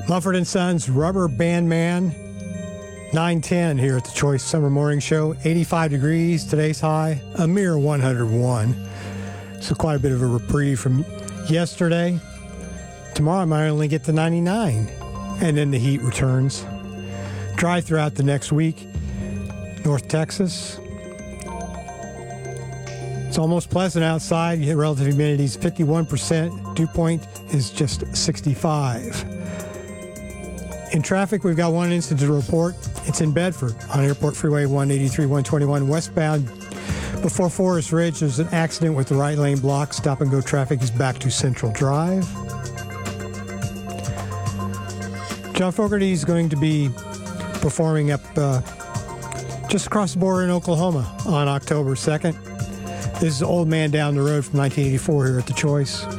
Mumford & Sons, Rubber Band Man, 9:10 here at the Choice Summer Morning Show. 85 degrees, today's high, a mere 101. So quite a bit of a reprieve from yesterday. Tomorrow I might only get to 99, and then the heat returns. Dry throughout the next week. North Texas. It's almost pleasant outside. You hit relative humidity is 51%. Dew point is just 65. In traffic, we've got one incident to report. It's in Bedford on Airport Freeway 183, 121 westbound. Before Forest Ridge, there's an accident with the right lane blocked. Stop and go traffic is back to Central Drive. John Fogerty is going to be performing up just across the border in Oklahoma on October 2nd. This is Old Man Down the Road from 1984 here at The Choice.